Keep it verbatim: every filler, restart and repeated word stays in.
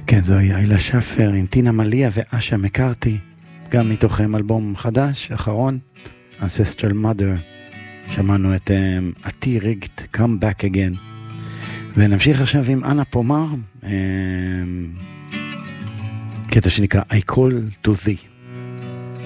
כן, זוהי איילה שפר עם טינה מליה ואשה מקארתי, גם מתוכם אלבום חדש, אחרון, Ancestral Mother. שמענו את um, עתי ריגט, Come Back Again. ונמשיך עכשיו עם אנה פומר, um, קטע שנקרא I Call to Thee.